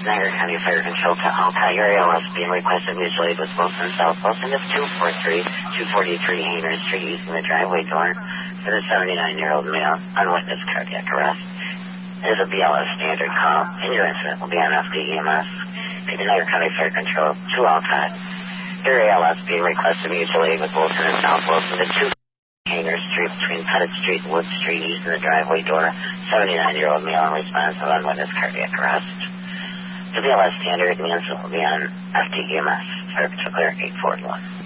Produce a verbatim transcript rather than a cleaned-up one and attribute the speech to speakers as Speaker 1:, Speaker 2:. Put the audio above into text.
Speaker 1: Niagara County Fire Control to Alta. Your A L S being requested mutual aid with Wilson South. Wilson is two four three, two forty-three Hainer Street using the driveway door for the seventy-nine-year-old male on witness cardiac arrest. It is a B L S standard call, and your incident will be on F D E M S. Niagara County Fire Control to Alta. Your A L S being requested mutual aid with Wilson and South. Wilson to two Hanger Street between Pettit Street and Wood Street using the driveway door. seventy-nine-year-old male in response to unwitness cardiac arrest. The B L S standard, the incident will be on F D E M S, Fire Particular eight forty-one.